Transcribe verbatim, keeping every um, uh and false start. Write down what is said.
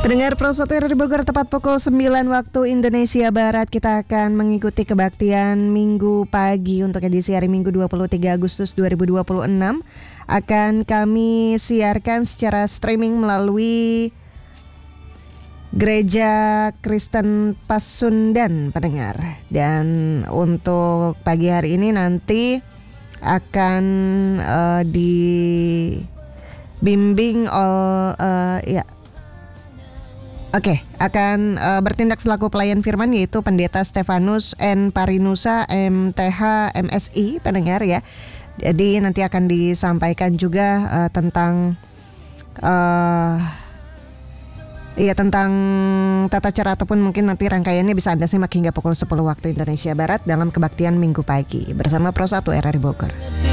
Pendengar Pro satu R R I Bogor, tepat pukul sembilan waktu Indonesia Barat, kita akan mengikuti kebaktian Minggu pagi untuk edisi hari Minggu dua puluh tiga Agustus dua ribu dua puluh enam. Akan kami siarkan secara streaming melalui Gereja Kristen Pasundan, pendengar. Dan untuk pagi hari ini nanti akan uh, dibimbing oleh uh, ya Oke, okay, akan uh, bertindak selaku pelayan firman yaitu Pendeta Stefanus N. Parinusa M T H M S I, pendengar ya. Jadi nanti akan disampaikan juga uh, tentang uh, ya tentang tata cara ataupun mungkin nanti rangkaiannya bisa Anda simak hingga pukul sepuluh waktu Indonesia Barat dalam kebaktian Minggu pagi bersama Pro satu R R I Bogor.